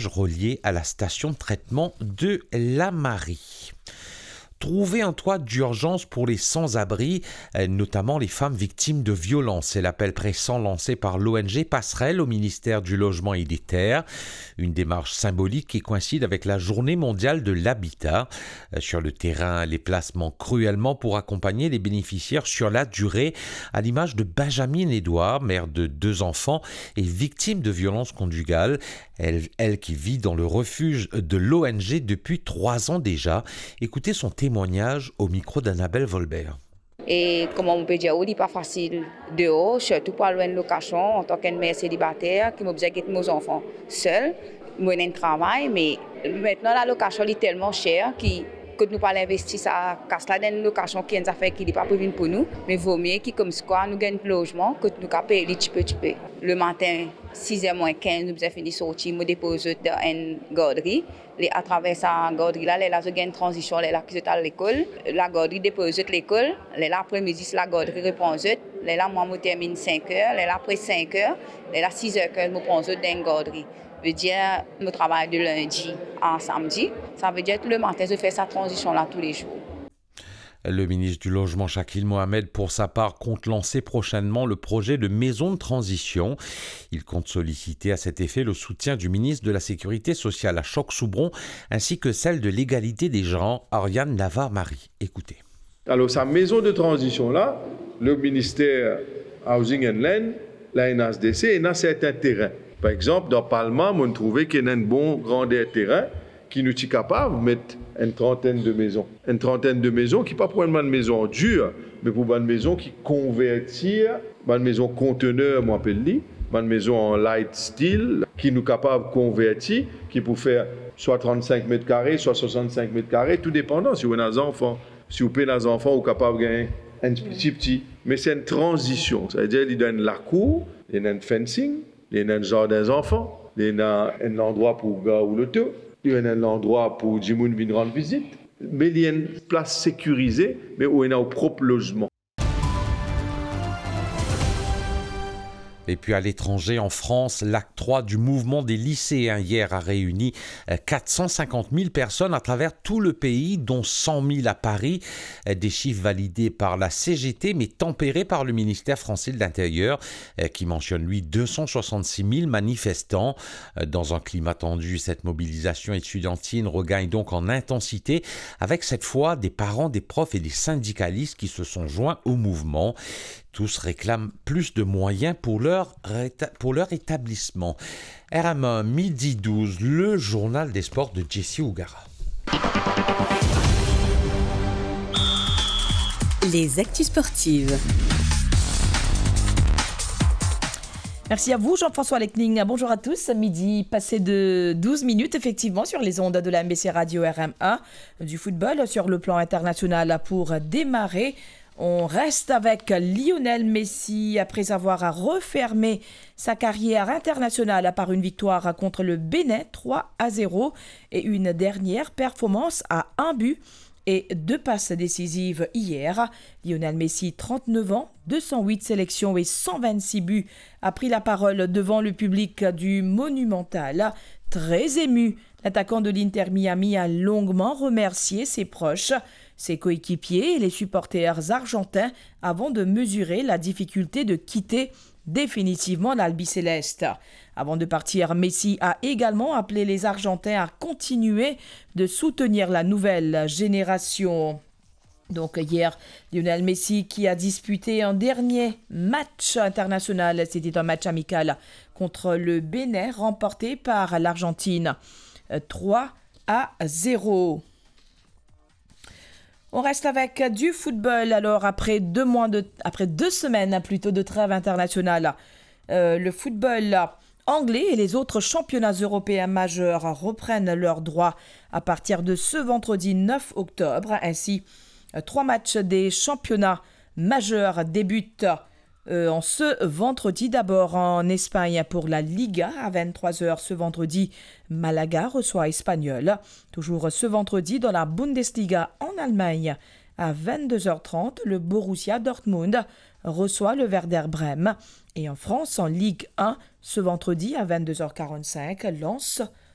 barrage relié à la station de traitement de la Marie. Trouver un toit d'urgence pour les sans-abri, notamment les femmes victimes de violences. C'est l'appel pressant lancé par l'ONG Passerelle au ministère du Logement et des Terres. Une démarche symbolique qui coïncide avec la Journée mondiale de l'habitat. Sur le terrain, les places manquent cruellement pour accompagner les bénéficiaires sur la durée, à l'image de Benjamin Edouard, mère de 2 enfants et victime de violences conjugales. Elle qui vit dans le refuge de l'ONG depuis 3 ans déjà. Écoutez son témoignage au micro d'Annabelle Volbert. Et comment on peut dire, il n'est pas facile dehors, surtout pas loin de location, en tant qu'une mère célibataire qui m'oblige à mes enfants seuls. Moi, j'ai un travail, mais maintenant la location est tellement chère que nous pas investir ça casse là dans une location qui est une affaire qui n'est pas prévue pour nous, mais vaut mieux que comme quoi nous gagnons le logement que nous capons les petit peu. Le matin 6h moins 15 nous avons fini sortir, nous déposons dans une garderie. À travers sa garderie là, là je gagne transition là qui est à l'école, la garderie dépose l'école, là après-midi la garderie répond là moi je termine 5h, là après 5h, là 6h que nous prends dans une garderie. Ça veut dire nous travaillons de lundi à samedi. Ça veut dire que le matin, je fais sa transition-là tous les jours. Le ministre du Logement, Shakil Mohamed, pour sa part, compte lancer prochainement le projet de maison de transition. Il compte solliciter à cet effet le soutien du ministre de la Sécurité sociale, Achok-Soubron, ainsi que celle de l'égalité des genres, Ariane Navarre-Marie. Écoutez. Alors, sa maison de transition-là, le ministère Housing and Land, la NHDC, a certains terrains. Par exemple, dans Palma, on trouvait qu'il y a un bon grandeur terrain qui nous est capable de mettre une trentaine de maisons. Une trentaine de maisons qui ne pas pour une maison dure, mais pour une maison qui convertir, une maison conteneur, moi appelle une maison en light steel, qui nous capable de convertir, qui peut faire soit 35 mètres carrés, soit 65 mètres carrés, tout dépendant. Si vous avez des enfants, si vous avez des enfants, vous êtes capable de gagner un petit. Mais c'est une transition, c'est-à-dire qu'il donne la cour, il y a un fencing, il y a un jardin des enfants, il y a un endroit pour gars ou l'auto, il y a un endroit pour les gens venir rendre visite, mais il y a une place sécurisée, mais où il y a un propre logement. Et puis à l'étranger, en France, l'acte 3 du mouvement des lycéens hier a réuni 450 000 personnes à travers tout le pays, dont 100 000 à Paris. Des chiffres validés par la CGT, mais tempérés par le ministère français de l'Intérieur, qui mentionne, lui, 266 000 manifestants. Dans un climat tendu, cette mobilisation estudiantine regagne donc en intensité, avec cette fois des parents, des profs et des syndicalistes qui se sont joints au mouvement. Tous réclament plus de moyens pour leur établissement. RM1, midi 12, le journal des sports de Jessie Ougara. Les actus sportives. Merci à vous, Jean-François Lecning. Bonjour à tous. Midi passé de 12 minutes, effectivement, sur les ondes de la MBC Radio RM1. Du football sur le plan international pour démarrer. On reste avec Lionel Messi après avoir refermé sa carrière internationale par une victoire contre le Bénin 3-0 et une dernière performance à 1 but et 2 passes décisives hier. Lionel Messi, 39 ans, 208 sélections et 126 buts, a pris la parole devant le public du Monumental. Très ému, l'attaquant de l'Inter Miami a longuement remercié ses proches, ses coéquipiers et les supporters argentins avant de mesurer la difficulté de quitter définitivement l'Albiceleste. Avant de partir, Messi a également appelé les Argentins à continuer de soutenir la nouvelle génération. Donc hier, Lionel Messi qui a disputé un dernier match international, c'était un match amical contre le Bénin remporté par l'Argentine 3-0. On reste avec du football. Alors après 2 semaines plutôt de trêve internationale, le football anglais et les autres championnats européens majeurs reprennent leurs droits à partir de ce vendredi 9 octobre. Ainsi, 3 matchs des championnats majeurs débutent en ce vendredi. D'abord en Espagne pour la Liga à 23h ce vendredi. Malaga reçoit Espanyol. Toujours ce vendredi dans la Bundesliga en Allemagne à 22h30. Le Borussia Dortmund reçoit le Werder Brême. Et en France en Ligue 1 ce vendredi à 22h45. Lens